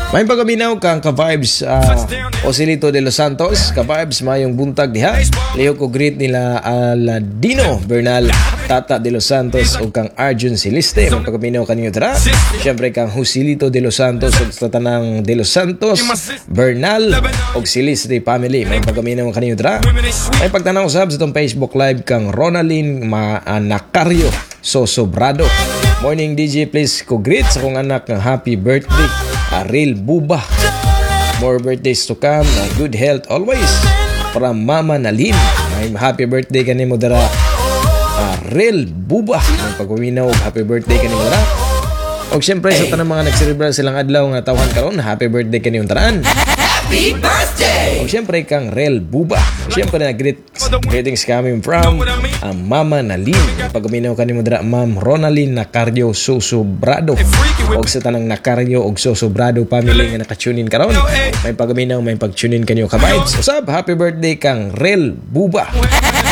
May pagaminaw kang ka-vibes Osilito de los Santos, ka-vibes mayong buntag diha. Leo ko greet nila Aladino Bernal, Tata de los Santos ug kang Arjun Celeste. May pagaminaw kanyo tara. Syempre kang Joselito de los Santos ug sa tanang de los Santos, Bernal ug Celeste family. May pagaminaw kanyo tara. May pagtanaw usab sa tong Facebook live kang Ronaldin Nacario Sosobrado. Morning DJ, please ko greet sa kong anak ng happy birthday Aril Buba. More birthdays to come, good health always. From Mama Nalin, may happy birthday kanimo dara Aril Buba. May pagpaminaw, happy birthday kanimo dara. O siyempre sa tanang mga nagselebrar silang adlaw nga tawhan karon, happy birthday kanimo tanan. Happy birthday! O siyempre kang Rel Buba. O siyempre na greetings coming from Mama Nalin. Pagpaminaw kanimo dara Ma'am Ronaldin Nacario Sosobrado. O sa tanang Nacario o Sosobrado family nga nakatunin karon, may pagpaminaw, may pagtunin kanyo ka vibes. Usab, happy birthday kang Rel Buba.